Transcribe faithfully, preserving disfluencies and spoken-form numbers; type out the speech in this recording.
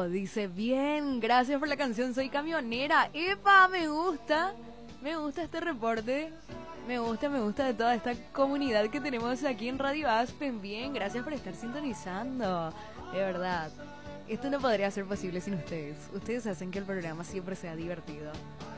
dice, bien, gracias por la canción, soy camionera. ¡Epa! Me gusta, me gusta este reporte. Me gusta, me gusta de toda esta comunidad que tenemos aquí en Radio Aspen. Bien, gracias por estar sintonizando. De verdad, esto no podría ser posible sin ustedes. Ustedes hacen que el programa siempre sea divertido.